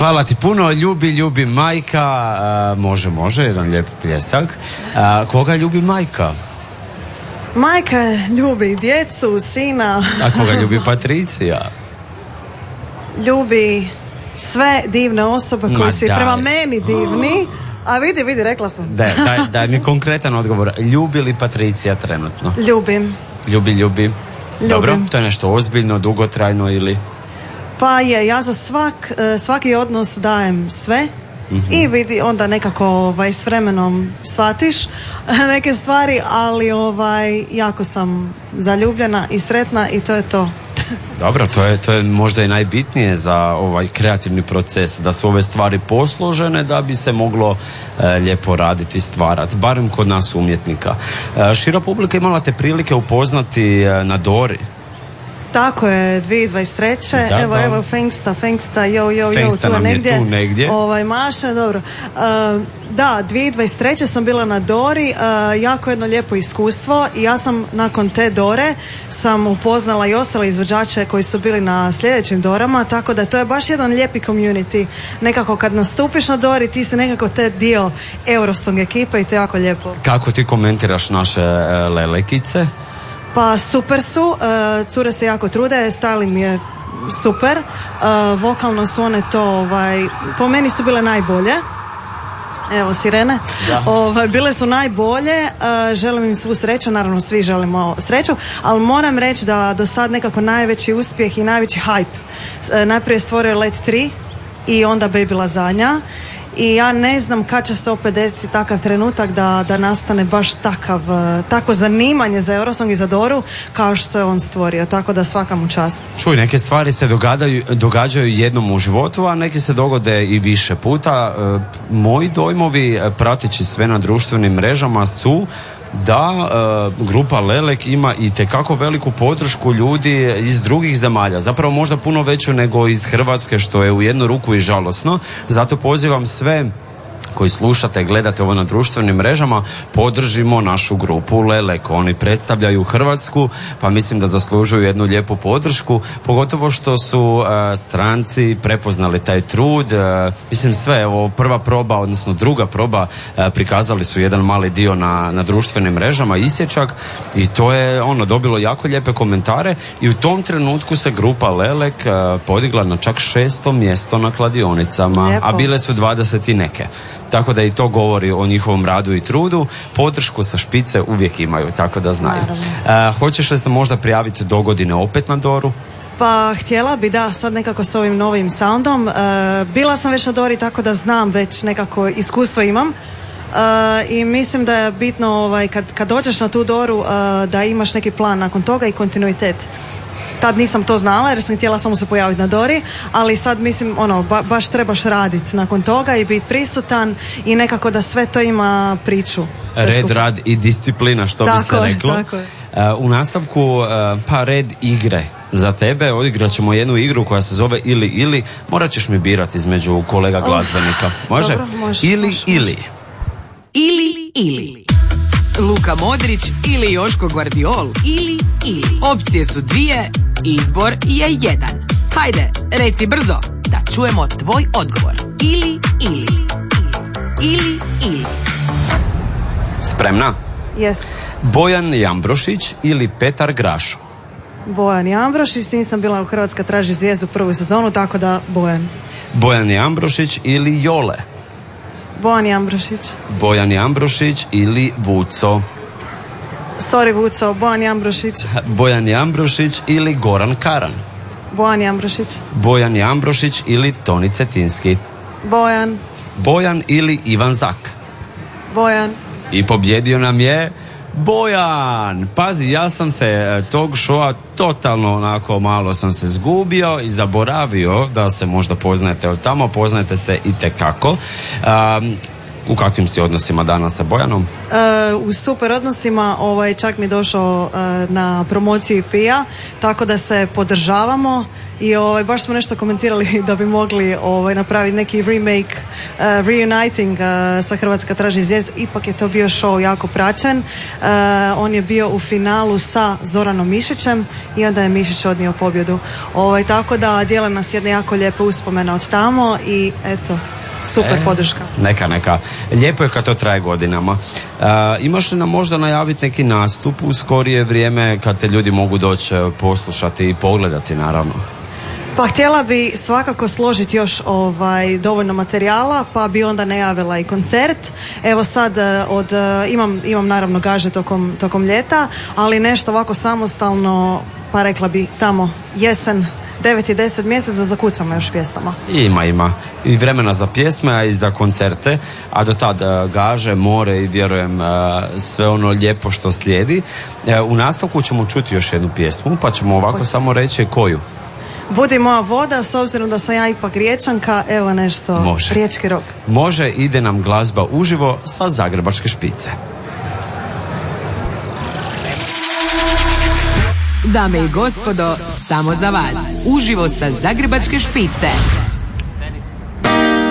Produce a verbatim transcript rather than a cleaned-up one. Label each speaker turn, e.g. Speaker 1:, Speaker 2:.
Speaker 1: Hvala ti puno. Ljubi, ljubi majka. Uh, može, može, jedan lijep pljesak. Uh, koga ljubi majka?
Speaker 2: Majka ljubi djecu, sina.
Speaker 1: A koga ljubi Patricija?
Speaker 2: Ljubi sve divne osobe koje su prema meni divni. A vidi, vidi, rekla sam.
Speaker 1: Daj, daj, daj mi konkretan odgovor. Ljubi li Patricija trenutno?
Speaker 2: Ljubim.
Speaker 1: Ljubi, ljubi.
Speaker 2: Ljubim.
Speaker 1: Dobro, to je nešto ozbiljno, dugotrajno ili...
Speaker 2: Pa je, ja za svak, svaki odnos dajem sve. Mm-hmm. I vidi, onda nekako ovaj, s vremenom shvatiš neke stvari, ali ovaj, jako sam zaljubljena i sretna i to je to.
Speaker 1: Dobro, to je, to je možda i najbitnije za ovaj kreativni proces, da su ove stvari posložene da bi se moglo e, lijepo raditi i stvarati, barem kod nas umjetnika. E, šira publika imala te prilike upoznati e, na Dori.
Speaker 2: Tako je, dvije tisuće dvadeset treće.
Speaker 1: Da,
Speaker 2: evo,
Speaker 1: da.
Speaker 2: evo, Fengsta, Fengsta, jo, jo, jo,
Speaker 1: Fengsta
Speaker 2: tu
Speaker 1: nam
Speaker 2: negdje.
Speaker 1: je tu negdje.
Speaker 2: Ovaj, Maša, dobro. Uh, da, dvije tisuće dvadeset treće sam bila na Dori, uh, jako jedno lijepo iskustvo i ja sam nakon te Dore sam upoznala i ostale izvođače koji su bili na sljedećim Dorama, tako da to je baš jedan lijepi community. Nekako kad nastupiš na Dori, ti si nekako te dio Eurosong ekipe i to je jako lijepo.
Speaker 1: Kako ti komentiraš naše e, lelekice?
Speaker 2: Pa super su, uh, cure se jako trude, styling je super, uh, vokalno su one to, ovaj, po meni su bile najbolje. Evo sirene, ovaj, bile su najbolje, uh, želim im svu sreću, naravno svi želimo sreću, ali moram reći da do sad nekako najveći uspjeh i najveći hype uh, najprije stvorio Let tri i onda Baby Lasagna. I ja ne znam kad će se opet desiti takav trenutak da, da nastane baš takav, tako zanimanje za Eurosong i za Doru kao što je on stvorio, tako da svaka mu čast.
Speaker 1: Čuj, neke stvari se događaju, događaju jednom u životu, a neke se dogode i više puta. E, moji dojmovi prateći sve na društvenim mrežama su da e, grupa Lelek ima i tekako veliku podršku ljudi iz drugih zemalja, zapravo možda puno veću nego iz Hrvatske, što je u jednu ruku i žalosno. Zato pozivam sve koji slušate, gledate ovo na društvenim mrežama, podržimo našu grupu Lelek. Oni predstavljaju Hrvatsku, pa mislim da zaslužuju jednu lijepu podršku, pogotovo što su uh, stranci prepoznali taj trud. Uh, mislim sve, evo prva proba, odnosno druga proba, uh, prikazali su jedan mali dio na, na društvenim mrežama, isječak, i to je ono dobilo jako lijepe komentare i u tom trenutku se grupa Lelek uh, podigla na čak šesto mjesto na kladionicama, lijepo. A bile su dvadeset i neke. Tako da i to govori o njihovom radu i trudu. Podršku sa špice uvijek imaju, tako da znaju. Uh, hoćeš li se možda prijaviti do godine opet na Doru?
Speaker 2: Pa htjela bi, da, sad nekako s ovim novim soundom. Uh, bila sam već na Dori, tako da znam već nekako iskustvo imam. Uh, I mislim da je bitno ovaj, kad, kad dođeš na tu Doru uh, da imaš neki plan nakon toga i kontinuitet. Tad nisam to znala jer sam htjela samo se pojaviti na Dori, ali sad mislim ono ba, baš trebaš raditi nakon toga i biti prisutan i nekako da sve to ima priču.
Speaker 1: Red,
Speaker 2: skupa.
Speaker 1: rad i disciplina, što tako bi se
Speaker 2: je,
Speaker 1: reklo.
Speaker 2: tako je.
Speaker 1: Uh, u nastavku uh, pa red igre za tebe. Odigrat ćemo jednu igru koja se zove Ili ili. Morat ćeš mi birati između kolega glazbenika. Može?
Speaker 2: Dobro, može,
Speaker 1: ili
Speaker 2: može,
Speaker 1: ili.
Speaker 2: može.
Speaker 3: Ili ili. Luka Modrić ili Joško Guardiol. Ili ili. Opcije su dvije, izbor je jedan. Hajde, reci brzo da čujemo tvoj odgovor. Ili ili. Ili ili.
Speaker 1: Spremna?
Speaker 2: Yes.
Speaker 1: Bojan Jambrošić ili Petar Grašo?
Speaker 2: Bojan Jambrošić, nisam bila u Hrvatska traži zvijezdu prvu sezonu, tako da Bojan.
Speaker 1: Bojan Jambrošić ili Jole?
Speaker 2: Bojan Jambrošić.
Speaker 1: Bojan Jambrošić ili Vuco?
Speaker 2: Sorry Vuco, Bojan Jambrošić.
Speaker 1: Bojan Jambrošić ili Goran Karan?
Speaker 2: Bojan Jambrošić.
Speaker 1: Bojan Jambrošić ili Toni Cetinski?
Speaker 2: Bojan.
Speaker 1: Bojan ili Ivan Zak?
Speaker 2: Bojan.
Speaker 1: I pobjedio nam je Bojan. Pazi, ja sam se tog šoa totalno onako malo sam se zgubio i zaboravio da se možda poznajete od tamo, poznajete se itekako. Um, U kakvim si odnosima danas sa Bojanom?
Speaker 2: E, u super odnosima, ovaj, čak mi je došao e, na promociju E P-a, tako da se podržavamo i ovaj, baš smo nešto komentirali da bi mogli ovaj, napraviti neki remake, uh, reuniting uh, sa Hrvatska traži zvijezdu. Ipak je to bio show jako praćen. Uh, on je bio u finalu sa Zoranom Mišićem i onda je Mišić odnio pobjedu. Ovaj, tako da dijele nas jedne jako lijepe uspomene od tamo i eto, super e, podrška.
Speaker 1: Neka, neka. Lijepo je kad to traje godinama. Uh, imaš li nam možda najaviti neki nastup u skorije vrijeme kad te ljudi mogu doći poslušati i pogledati, naravno?
Speaker 2: Pa htjela bi svakako složiti još ovaj, dovoljno materijala, pa bi onda najavila i koncert. Evo sad od, imam, imam naravno gaže tokom, tokom ljeta, ali nešto ovako samostalno, pa rekla bi tamo jesen, devet i deset mjeseca zakucamo još pjesama.
Speaker 1: Ima, ima. I vremena za pjesme, a i za koncerte, a do tad gaže, more i vjerujem sve ono lijepo što slijedi. U nastavku ćemo čuti još jednu pjesmu, pa ćemo ovako Hoće. samo reći koju.
Speaker 2: Budi moja voda, s obzirom da sam ja ipak Riječanka, evo nešto, Može. riječki rok.
Speaker 1: Može, ide nam glazba uživo sa Zagrebačke špice.
Speaker 3: Dame i gospodo, samo za vas, uživo sa Zagrebačke špice.